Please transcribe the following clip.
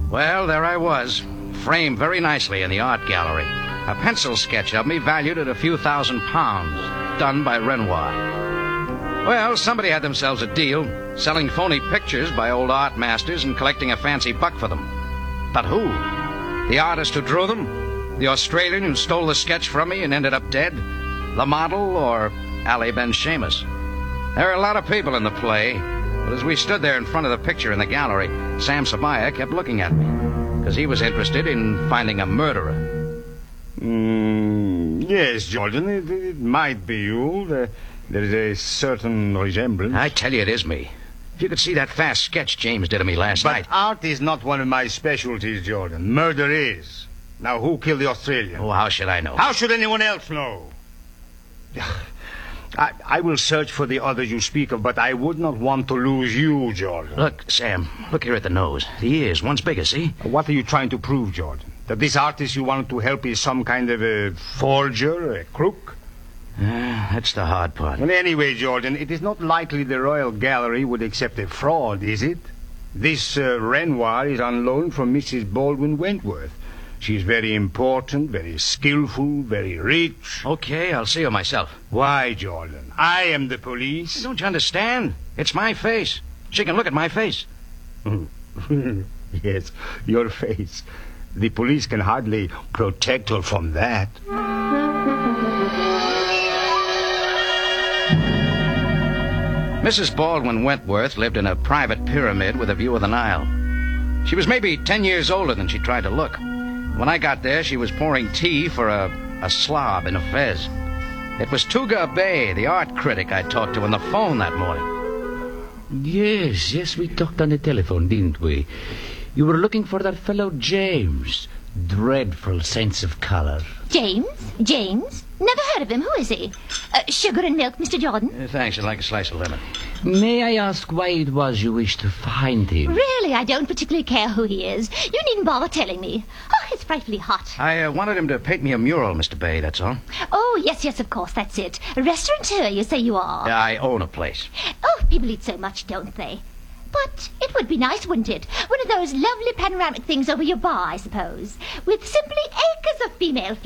Well, there I was, framed very nicely in the art gallery. A pencil sketch of me valued at a few £1,000s, done by Renoir. Well, somebody had themselves a deal, selling phony pictures by old art masters and collecting a fancy buck for them. But who? The artist who drew them? The Australian who stole the sketch from me and ended up dead? The model, or Ali Ben Seamus? There are a lot of people in the play, but as we stood there in front of the picture in the gallery, Sam Sabaya kept looking at me, because he was interested in finding a murderer. Yes, Jordan, it might be you. There is a certain resemblance. I tell you, it is me. If you could see that fast sketch James did of me last night. But art is not one of my specialties, Jordan. Murder is. Now, who killed the Australian? Oh, how should I know? How should anyone else know? I will search for the others you speak of, but I would not want to lose you, Jordan. Look, Sam, look here at the nose. The ear's one's bigger, see? What are you trying to prove, Jordan? That this artist you wanted to help is some kind of a forger, a crook? That's the hard part. Well, anyway, Jordan, it is not likely the Royal Gallery would accept a fraud, is it? This Renoir is on loan from Mrs. Baldwin Wentworth. She's very important, very skillful, very rich. Okay, I'll see her myself. Why, Jordan? I am the police. Don't you understand? It's my face. She can look at my face. Yes, your face. The police can hardly protect her from that. Mrs. Baldwin Wentworth lived in a private pyramid with a view of the Nile. She was maybe 10 years older than she tried to look. When I got there, she was pouring tea for a slob in a fez. It was Tuga Bay, the art critic I talked to on the phone that morning. Yes, we talked on the telephone, didn't we? You were looking for that fellow James. Dreadful sense of color. James? Never heard of him. Who is he? Sugar and milk, Mr. Jordan? Thanks, I'd like a slice of lemon. May I ask why it was you wished to find him? Really, I don't particularly care who he is. You needn't bother telling me. Oh, it's frightfully hot. I wanted him to paint me a mural, Mr. Bay, that's all. Oh, yes, of course, that's it. A restaurateur, you say you are? I own a place. Oh, people eat so much, don't they? But it would be nice, wouldn't it? One of those lovely panoramic things over your bar, I suppose, with simply acres of female